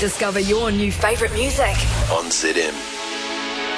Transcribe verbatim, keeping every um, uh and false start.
Discover your new favourite music on Z M.